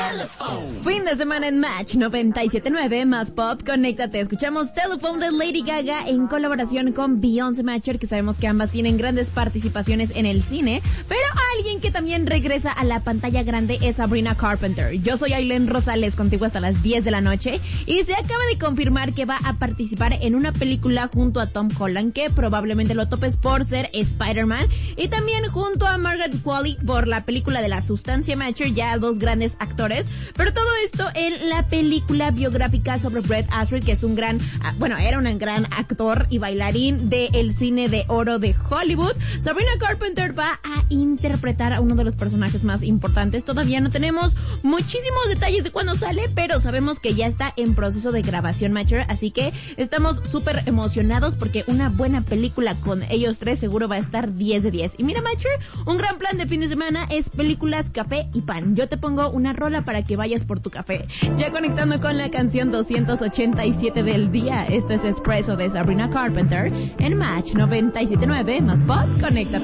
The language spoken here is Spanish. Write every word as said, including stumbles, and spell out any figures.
Fin de semana en Match noventa y siete punto nueve, más pop, conéctate. Escuchamos Telephone de Lady Gaga en colaboración con Beyoncé Matcher, que sabemos que ambas tienen grandes participaciones en el cine, pero alguien que también regresa a la pantalla grande es Sabrina Carpenter. Yo soy Ailén Rosales, contigo hasta las diez de la noche, y se acaba de confirmar que va a participar en una película junto a Tom Holland, que probablemente lo topes por ser Spider-Man, y también junto a Margaret Qualley por la película de La Sustancia Matcher, ya dos grandes actores. Pero todo esto en la película biográfica sobre Brett Astor, que es un gran, bueno, era un gran actor y bailarín del cine de oro de Hollywood. Sabrina Carpenter va a interpretar a uno de los personajes más importantes. Todavía no tenemos muchísimos detalles de cuándo sale, pero sabemos que ya está en proceso de grabación, Matcher, así que estamos súper emocionados porque una buena película con ellos tres seguro va a estar diez de diez. Y mira, Matcher, un gran plan de fin de semana es películas, café y pan. Yo te pongo una rola para que vayas por tu café. Ya conectando con la canción doscientos ochenta y siete del día, este es Espresso de Sabrina Carpenter en Match noventa y siete punto nueve, más pop, conéctate.